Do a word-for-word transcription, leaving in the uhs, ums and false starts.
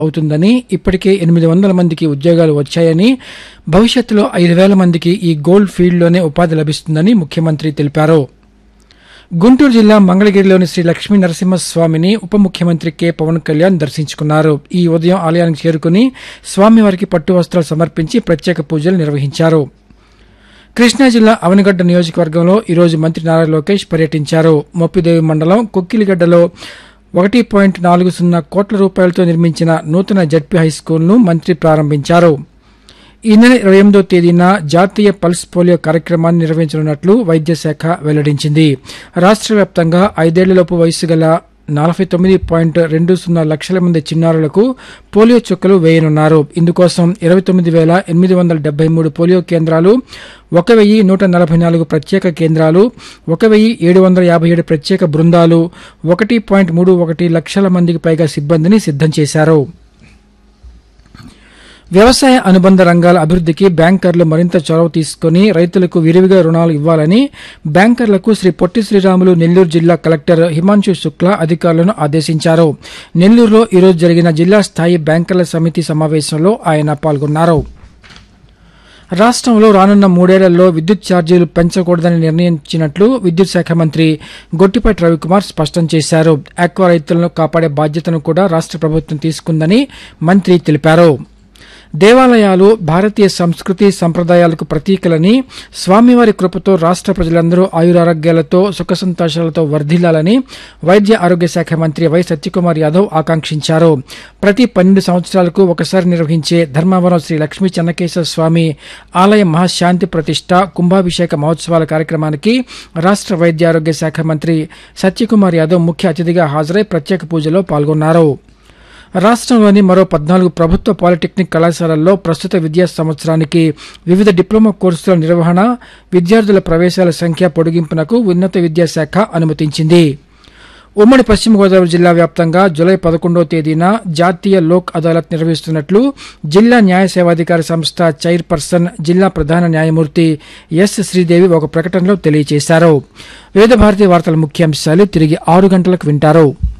అవుతుందని, ఇప్పటికే ఎనిమిది వందల మందికి ఉద్యోగాలు వచ్చాయని, భవిష్యత్తులో ఐదు వేల మందికి ఈ గోల్డ్ ఫీల్డ్లోనే ఉపాధి లభిస్తుందని ముఖ్యమంత్రి తెలిపారు. గుంటూరు జిల్లా మంగళగిరిలోని శ్రీ లక్ష్మీ నరసింహస్వామిని ఉప ముఖ్యమంత్రి కె పవన్ కళ్యాణ్ దర్శించుకున్నారు. ఈ ఉదయం ఆలయానికి చేరుకుని స్వామివారికి పట్టు వస్త్రాలు సమర్పించి ప్రత్యేక పూజలు నిర్వహించారు. కృష్ణా జిల్లా అవనిగడ్డ నియోజకవర్గంలో ఈరోజు మంత్రి నారా లోకేష్ పర్యటించారు. మోపిదేవి మండలం కొక్కిలిగడ్డలో ఒకటి పాయింట్ నాలుగు సున్నా కోట్ల రూపాయలతో నిర్మించిన నూతన జడ్పీ హైస్కూల్ను మంత్రి ప్రారంభించారు. ఈ నెల ఇరవై ఎనిమిదో తేదీన జాతీయ పల్స్ పోలియో కార్యక్రమాన్ని నిర్వహించనున్నట్లు వైద్య శాఖ వెల్లడించింది. రాష్ట్ర వ్యాప్తంగా ఐదేళ్లలోపు వయసు గల నలభై తొమ్మిది పాయింట్ రెండు సున్నా లక్షల మంది చిన్నారులకు పోలియో చుక్కలు వేయనున్నారు. ఇందుకోసం ఇరవై తొమ్మిది వేల ఎనిమిది వందల డెబ్బై మూడు పోలియో కేంద్రాలు, ఒక వెయ్యి నూట నలభై నాలుగు ప్రత్యేక కేంద్రాలు, ఒక వెయ్యి ఏడు వందల యాభై ఏడు ప్రత్యేక బృందాలు, ఒకటి పాయింట్ మూడు ఒకటి లక్షల మందికి పైగా సిబ్బందిని సిద్దం చేశారు. వ్యవసాయ అనుబంధ రంగాల అభివృద్దికి బ్యాంకర్లు మరింత చొరవ తీసుకుని రైతులకు విరివిగా రుణాలు ఇవ్వాలని బ్యాంకర్లకు శ్రీ పొట్టి శ్రీరాములు నెల్లూరు జిల్లా కలెక్టర్ హిమాంశు శుక్లా అధికారులను ఆదేశించారు. నెల్లూరులో ఈరోజు జరిగిన జిల్లా స్థాయి బ్యాంకర్ల సమితి సమావేశంలో ఆయన పాల్గొన్నారు. రాష్ట్రంలో రానున్న మూడేళ్లలో విద్యుత్ ఛార్జీలు పెంచకూడదని నిర్ణయించినట్లు విద్యుత్ శాఖ మంత్రి గొట్టిపాటి రవికుమార్ స్పష్టం చేశారు. ఆక్వా రైతులను కాపాడే బాధ్యతను కూడా రాష్ట్ర ప్రభుత్వం తీసుకుందని మంత్రి తెలిపారు. దేవాలయాలు భారతీయ సంస్కృతి సంప్రదాయాలకు ప్రతీకలని, స్వామివారి కృపతో రాష్ట్ర ప్రజలందరూ ఆయురారోగ్యాలతో సుఖ సంతోషాలతో వర్ధిల్లాలని వైద్య ఆరోగ్య శాఖ మంత్రి వై సత్యకుమార్ యాదవ్ ఆకాంక్షించారు. ప్రతి పన్నెండు సంవత్సరాలకు ఒకసారి నిర్వహించే ధర్మవరం శ్రీ లక్ష్మీ చెన్నకేశవ స్వామి ఆలయ మహాశాంతి ప్రతిష్ట కుంభాభిషేక మహోత్సవాల కార్యక్రమానికి రాష్ట్ర వైద్య ఆరోగ్య శాఖ మంత్రి సత్యకుమార్ యాదవ్ ముఖ్య అతిథిగా హాజరై ప్రత్యేక పూజలో పాల్గొన్నారు. రాష్ట్రంలోని మరో పద్నాలుగు ప్రభుత్వ పాలిటెక్నిక్ కళాశాలల్లో ప్రస్తుత విద్యా సంవత్సరానికి వివిధ డిప్లొమా కోర్సుల నిర్వహణ, విద్యార్థుల ప్రవేశాల సంఖ్య పొడిగింపునకు ఉన్నత విద్యాశాఖ అనుమతించింది. ఉమ్మడి పశ్చిమ గోదావరి జిల్లా వ్యాప్తంగా జులై పదకొండవ తేదీన జాతీయ లోక్ అదాలత్ నిర్వహిస్తున్నట్లు జిల్లా న్యాయ సేవాధికార సంస్థ చైర్పర్సన్, జిల్లా ప్రధాన న్యాయమూర్తి ఎస్ శ్రీదేవి ఒక ప్రకటనలో తెలియజేశారు. వివిధ భారతీయ వార్తల ముఖ్యాంశాలు తిరిగి ఆరు గంటలకు వింటారు.